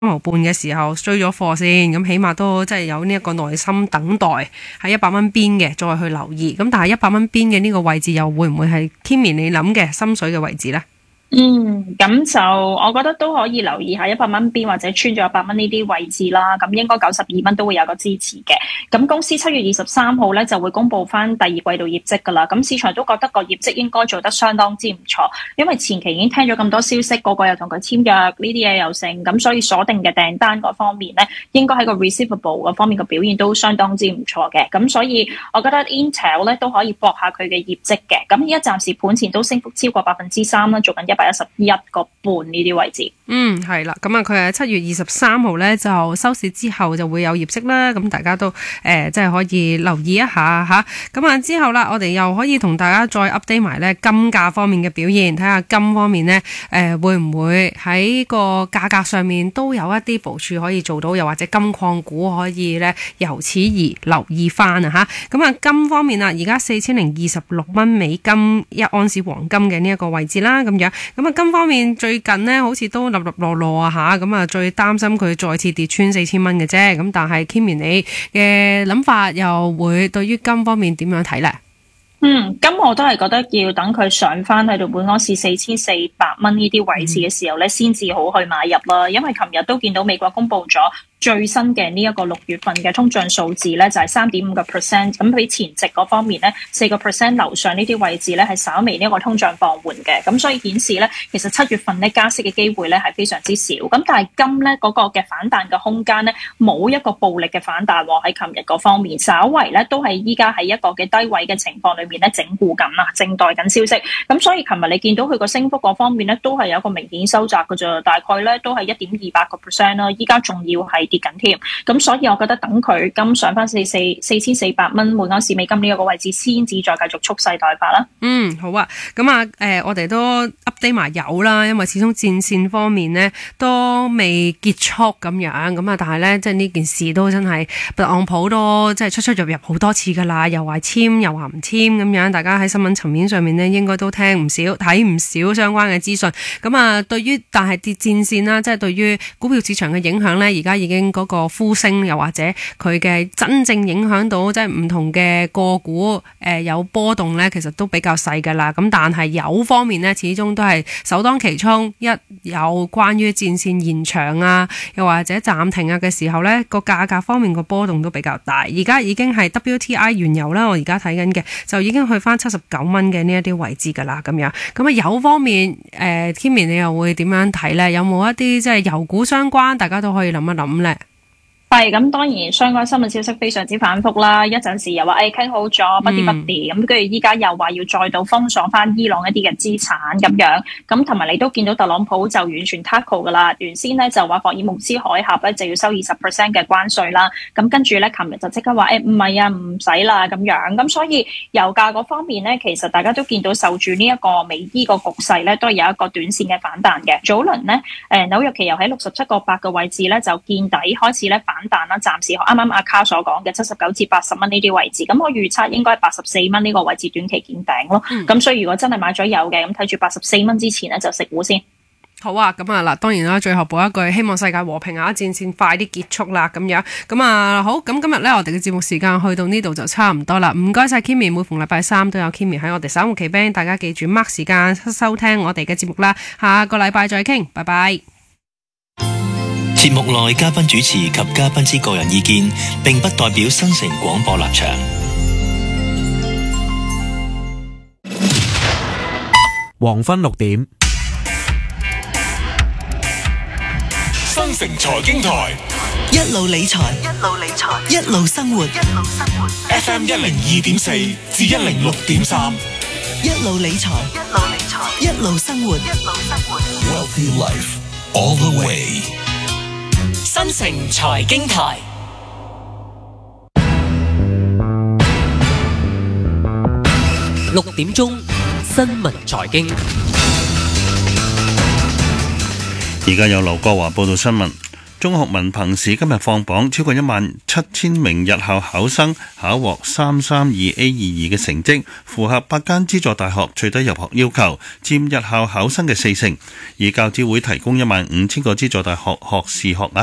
毫半嘅時候追咗貨先，咁起碼都即係有呢一個耐心等待喺100蚊邊嘅，再去留意。咁但係100蚊邊嘅呢個位置又會唔會係 Kimmy 你諗嘅心水嘅位置呢？ 咁就我覺得都可以留意下100蚊邊或者穿咗100蚊呢啲位置啦。咁應該92蚊都會有個支持嘅。咁公司7月23號咧就會公布翻第二季度業績噶啦。咁市場都覺得個業績應該做得相當之唔錯，因為前期已經聽咗咁多消息，個個又同佢簽約，呢啲嘢又成，咁所以鎖定嘅訂單嗰方面咧，應該喺個 receivable 嗰方面嘅表現都相當之唔錯嘅。咁所以我覺得 Intel 咧都可以搏下佢嘅業績嘅。咁依家暫時盤前都升幅超過3%啦，做緊111個半呢啲位置。 係啦，咁啊佢係7月23號咧就收市之後就會有業績啦，咁大家都即係可以留意一下吓。咁啊之後啦，我哋又可以同大家再 update 埋咧金價方面嘅表現，睇下金方面咧會唔會喺個價格上面都有一啲部署可以做到，又或者金礦股可以咧由此而留意翻啊吓。咁啊金方面啊，而家4026蚊美金1盎司黃金嘅呢一個位置啦，咁樣。咁啊金方面最近呢好似都立落落啊吓，咁啊最擔心佢再次跌穿4000蚊嘅啫。咁但係 Kimmy 你嘅諗法又會對於金方面點樣睇呢？ 咁我都係覺得要等佢上翻去到每盎司4400蚊呢啲位置嘅時候咧，先至好去買入啦。因為琴日都見到美國公布咗最新嘅呢一個6月份嘅通脹數字咧，就係3.5%，咁比前值嗰方面咧4% 樓上呢啲位置咧係稍微呢一個通脹放緩嘅，咁所以顯示咧其實7月份咧加息嘅機會咧係非常之少。咁但係金咧嗰個嘅反彈嘅空間咧冇一個暴力嘅反彈喎，喺琴日嗰方面，稍為咧都係依家喺一個嘅低位嘅情況裏面咧整固緊啦，靜待緊消息。咁所以琴日你見到佢個升幅嗰方面咧都係有一個明顯收窄嘅啫，大概咧都係1.28%啦，依家仲要係跌緊添。咁所以我覺得等佢金上翻4400蚊每盎司美金呢一個位置先至再繼續蓄勢待發啦。 好啊。咁啊我哋都 update 埋油啦，因為始終戰線方面呢都未結束咁樣。咁啊但係咧即係呢件事都真係特朗普都即係出入好多次噶啦，又話簽又話唔簽咁樣。大家喺新聞層面上面呢應該都聽唔少睇唔少相關嘅資訊。咁啊但係跌戰線啦，即係對於股票市場嘅影響呢，而家已經嗰個呼聲又或者佢嘅真正影響到即係唔同嘅個股有波動呢，其實都比較細噶啦。咁但係油方面呢，始終都係首當其衝，一有關於戰線延長啊，又或者暫停啊嘅時候呢，個價格方面個波動都比較大。而家已經係 WTI 原油啦，我而家睇緊嘅就已經去翻79蚊嘅呢一啲位置噶啦，咁樣。咁啊油方面Kimmy 你又會點樣睇呢？有冇一啲即係油股相關大家都可以諗一諗呢？ 係咁，當然相關新聞消息非常之反覆啦。一陣時又話傾好咗，不啲不啲咁，跟住依家又話要再度封鎖翻伊朗一啲嘅資產咁樣。咁同埋你都見到特朗普就完全 tackle 噶啦。原先咧就話霍爾木茲海峽咧就要收20% 嘅關稅啦。咁跟住咧，琴日就即刻話唔係啊，唔使啦咁樣。咁所以油價嗰方面咧，其實大家都見到受住呢一個美伊個局勢咧，都係有一個短線嘅反彈嘅。早輪咧紐約期油喺67.8嘅位置咧就見底開始咧反彈啦，暫時啱啱阿卡所講嘅79至80蚊呢啲位置，咁我預測應該係84蚊呢個位置短期見頂咯。咁所以如果真係買咗有嘅，咁睇住84蚊之前咧就食糊先。 好啊，咁啊嗱，當然啦，最後補一句，希望世界和平啊，戰線快啲結束啦，咁樣。咁啊好，咁今日咧我哋嘅節目時間去到呢度就差唔多啦。唔該晒 Kimmy， 每逢禮拜三都有 Kimmy 喺我哋守護奇兵，大家記住 mark 時間收聽我哋嘅節目啦。下個禮拜再傾，拜拜。 節目內嘉賓主持及嘉賓之個人意見，並不代表新城廣播立場。 黃昏6點， 新城財經台， 一路理財，一路生活。 FM 102.4至106.3， 一路理財，一路生活。 Wealthy Life all the way。 新城財經台 6點鐘新聞財經， 而家有劉國華報道新聞。 中學文憑試今日放榜，超過17000名日校考生考獲 332A22 嘅成績，符合8間資助大學最低入學要求，佔日校考生嘅40%。而教資會提供15000個資助大學學士學額